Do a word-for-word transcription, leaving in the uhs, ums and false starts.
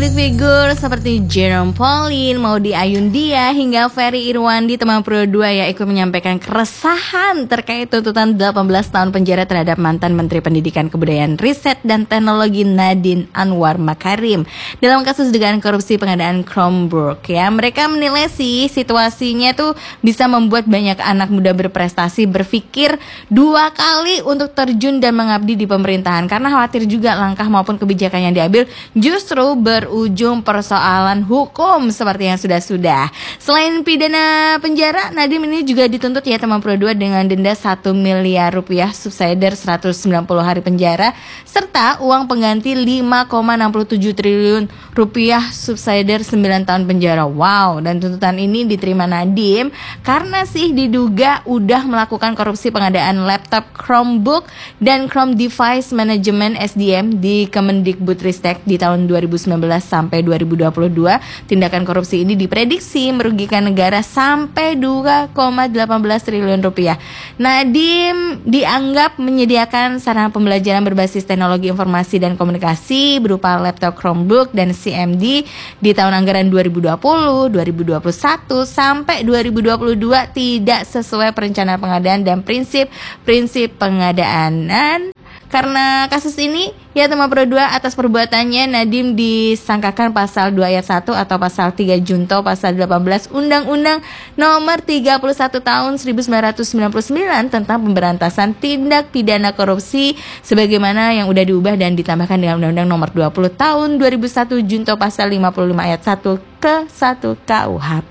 public figure seperti Jerome Pauline, Maudy Ayundia, hingga Ferry Irwandi teman Pro dua ya ikut menyampaikan keresahan terkait tuntutan delapan belas tahun penjara terhadap mantan Menteri Pendidikan Kebudayaan Riset dan Teknologi Nadine Anwar Makarim dalam kasus dugaan korupsi pengadaan Chromebook ya. Mereka menilai sih situasinya tuh bisa membuat banyak anak muda berprestasi berpikir dua kali untuk terjun dan mengabdi di pemerintahan karena khawatir juga langkah maupun kebijakan yang diambil justru berujung persoalan hukum seperti yang sudah-sudah. Selain pidana penjara, Nadiem ini juga dituntut ya teman Pro dua dengan denda satu miliar rupiah, subsidiar seratus sembilan puluh hari penjara, serta uang pengganti lima koma enam tujuh triliun rupiah, subsidiar sembilan tahun penjara. Wow, dan tuntutan ini diterima Nadiem karena sih diduga udah melakukan korupsi pengadaan laptop Chromebook dan Chrome Device Management S D M di Kemendikbudristek di tahun dua ribu sembilan belas sampai dua ribu dua puluh dua. Tindakan korupsi ini diprediksi merugikan negara sampai dua koma satu delapan triliun rupiah. Nadiem dianggap menyediakan sarana pembelajaran berbasis teknologi informasi dan komunikasi berupa laptop Chromebook dan C M D di tahun anggaran dua ribu dua puluh, dua ribu dua puluh satu sampai dua ribu dua puluh dua tidak sesuai perencanaan pengadaan dan prinsip-prinsip pengadaan. Dan karena kasus ini, ya teman Pro dua atas perbuatannya Nadiem disangkakan pasal dua ayat satu atau pasal tiga junto pasal delapan belas Undang-Undang Nomor tiga puluh satu Tahun seribu sembilan ratus sembilan puluh sembilan tentang pemberantasan tindak pidana korupsi sebagaimana yang udah diubah dan ditambahkan dengan Undang-Undang Nomor dua puluh Tahun dua ribu satu junto pasal lima puluh lima ayat satu ke satu K U H P.